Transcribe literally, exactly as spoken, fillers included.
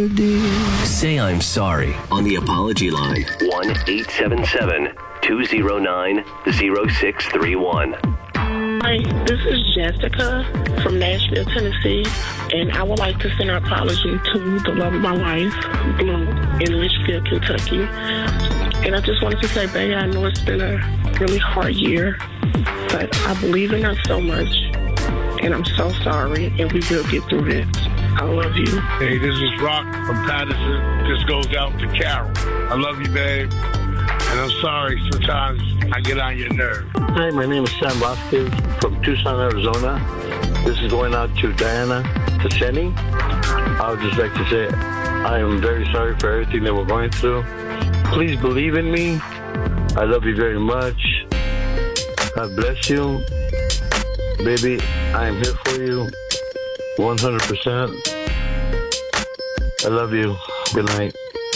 melody. Say I'm sorry on the apology line. one eight seven seven, two zero nine, zero six three one. Hi, this is Jessica from Nashville, Tennessee, and I would like to send an apology to the love of my life, Blue, in Litchfield, Kentucky. And I just wanted to say, baby, I know it's been a really hard year, but I believe in her so much, and I'm so sorry, and we will get through this. I love you. Hey, this is Rock from Patterson. This goes out to Carol. I love you, babe. And I'm sorry sometimes I get on your nerve. Hi, my name is Sam Vasquez from Tucson, Arizona. This is going out to Diana Tasseni. I would just like to say I am very sorry for everything that we're going through. Please believe in me. I love you very much. God bless you. Baby, I am here for you one hundred percent. I love you. Good night.